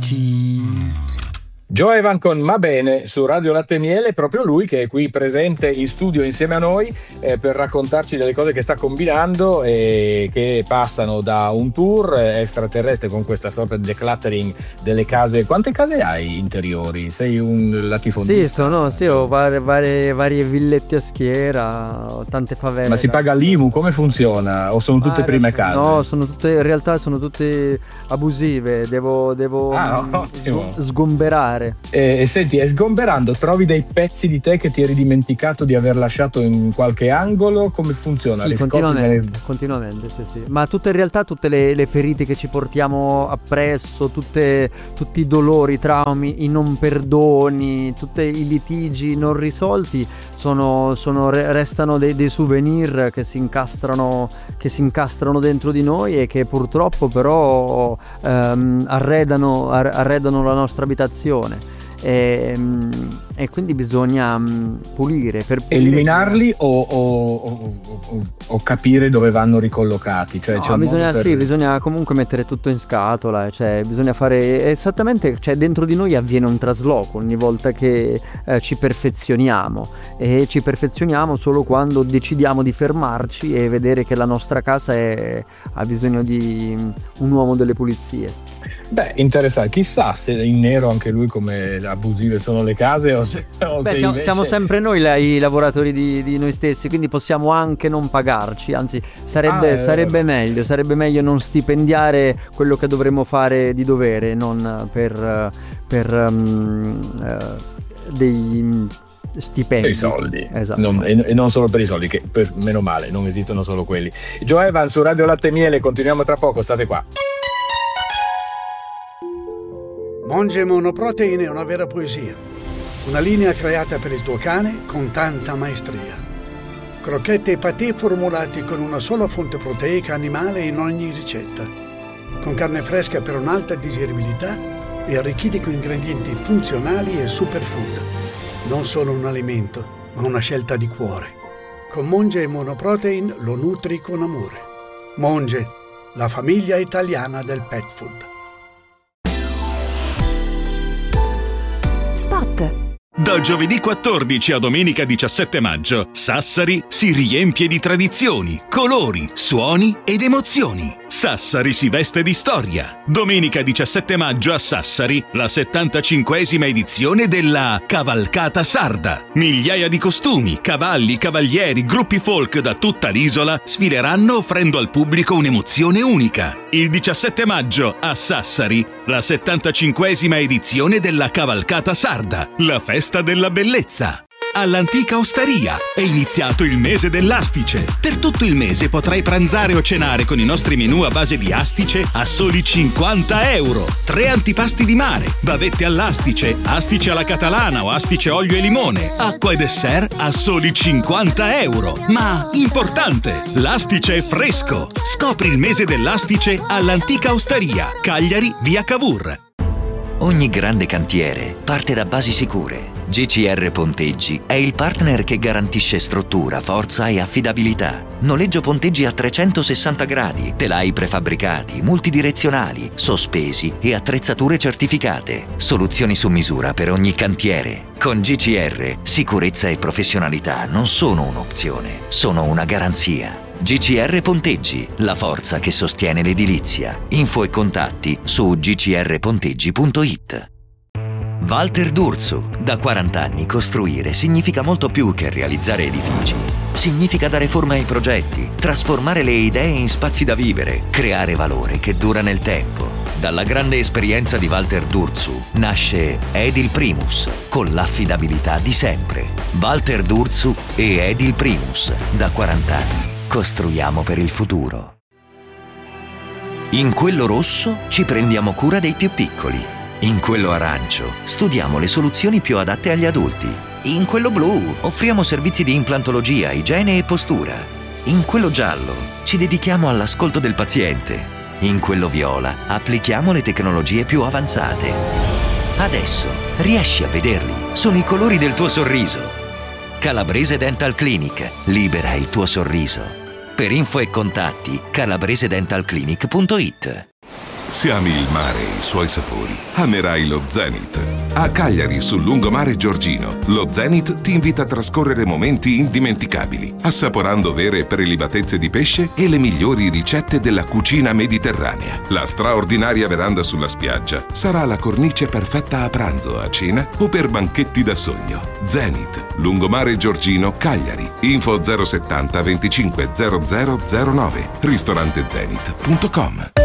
cheese. Joe Evan con Ma Bene su Radio Latte e Miele, proprio lui che è qui presente in studio insieme a noi per raccontarci delle cose che sta combinando e che passano da un tour extraterrestre con questa sorta di decluttering delle case. Quante case hai interiori? Sei un latifondista? Sì, ho varie villette a schiera, ho tante favelle. Ma si paga l'IMU? Come funziona? O sono tutte prime case? No, in realtà sono tutte abusive, devo sgomberare. E senti, e sgomberando trovi dei pezzi di te che ti eri dimenticato di aver lasciato in qualche angolo? Come funziona? Sì, continuamente, sì. Ma in realtà tutte le ferite che ci portiamo appresso, tutti i dolori, i traumi, i non perdoni, tutti i litigi non risolti restano dei souvenir che si incastrano dentro di noi e che purtroppo però arredano la nostra abitazione. E quindi bisogna pulire, eliminarli o capire dove vanno ricollocati, cioè no, bisogna comunque mettere tutto in scatola, cioè bisogna fare esattamente, cioè dentro di noi avviene un trasloco ogni volta che ci perfezioniamo, e ci perfezioniamo solo quando decidiamo di fermarci e vedere che la nostra casa ha bisogno di un uomo delle pulizie. Beh, interessante, chissà se in nero anche lui come abusive sono le case o se invece... siamo sempre noi i lavoratori di noi stessi, quindi possiamo anche non pagarci, anzi sarebbe meglio non stipendiare quello che dovremmo fare di dovere, non per dei stipendi, per i soldi, esatto. E non solo per i soldi, che meno male non esistono solo quelli. Joe Evan su Radio Latte e Miele, continuiamo tra poco, state qua. Monge Monoprotein è una vera poesia, una linea creata per il tuo cane con tanta maestria. Crocchette e patè formulati con una sola fonte proteica animale in ogni ricetta, con carne fresca per un'alta digeribilità e arricchiti con ingredienti funzionali e superfood. Non solo un alimento, ma una scelta di cuore. Con Monge Monoprotein lo nutri con amore. Monge, la famiglia italiana del pet food. Spot. Da giovedì 14 a domenica 17 maggio, Sassari si riempie di tradizioni, colori, suoni ed emozioni. Sassari si veste di storia. Domenica 17 maggio a Sassari, la 75esima edizione della Cavalcata Sarda. Migliaia di costumi, cavalli, cavalieri, gruppi folk da tutta l'isola sfileranno offrendo al pubblico un'emozione unica. Il 17 maggio a Sassari, la 75esima edizione della Cavalcata Sarda, la festa della bellezza. All'antica osteria è iniziato il mese dell'astice. Per tutto il mese potrai pranzare o cenare con i nostri menù a base di astice a soli 50 euro. 3 antipasti di mare, bavette all'astice, astice alla catalana o astice olio e limone, acqua e dessert a soli 50 euro. Ma importante, l'astice è fresco. Scopri il mese dell'astice all'antica osteria, Cagliari, via Cavour. Ogni grande cantiere parte da basi sicure. GCR Ponteggi è il partner che garantisce struttura, forza e affidabilità. Noleggio ponteggi a 360 gradi, telai prefabbricati, multidirezionali, sospesi e attrezzature certificate. Soluzioni su misura per ogni cantiere. Con GCR, sicurezza e professionalità non sono un'opzione, sono una garanzia. GCR Ponteggi, la forza che sostiene l'edilizia. Info e contatti su gcrponteggi.it. Walter D'Urso. Da 40 anni costruire significa molto più che realizzare edifici. Significa dare forma ai progetti, trasformare le idee in spazi da vivere, creare valore che dura nel tempo. Dalla grande esperienza di Walter D'Urso nasce Edil Primus, con l'affidabilità di sempre. Walter D'Urso e Edil Primus, da 40 anni. Costruiamo per il futuro. In quello rosso ci prendiamo cura dei più piccoli. In quello arancio studiamo le soluzioni più adatte agli adulti. In quello blu offriamo servizi di implantologia, igiene e postura. In quello giallo ci dedichiamo all'ascolto del paziente. In quello viola applichiamo le tecnologie più avanzate. Adesso riesci a vederli, sono i colori del tuo sorriso. Calabrese Dental Clinic, libera il tuo sorriso. Per info e contatti calabresedentalclinic.it. Se ami il mare e i suoi sapori, amerai lo Zenith. A Cagliari, sul lungomare Giorgino, lo Zenith ti invita a trascorrere momenti indimenticabili, assaporando vere prelibatezze di pesce e le migliori ricette della cucina mediterranea. La straordinaria veranda sulla spiaggia sarà la cornice perfetta a pranzo, a cena o per banchetti da sogno. Zenith, lungomare Giorgino, Cagliari. Info 070 25 0009. ristorantezenith.com.